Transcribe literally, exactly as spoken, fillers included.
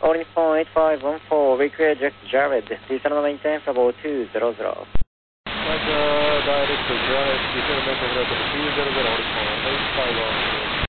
Orange Phone eight five one four, we clear Jack Jared, descend on maintain for about two zero zero. Roger, direct to Jared, descend on maintain for two zero zero, Orange Phone eight five one four.